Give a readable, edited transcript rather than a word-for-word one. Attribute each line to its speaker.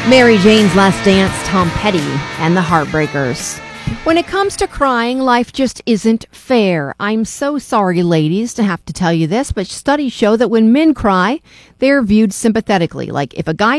Speaker 1: Mary Jane's Last Dance, Tom Petty and the Heartbreakers. When it comes to crying, life just isn't fair. I'm so sorry, ladies, to have to tell you this, but studies show that when men cry, they're viewed sympathetically. Like if a guy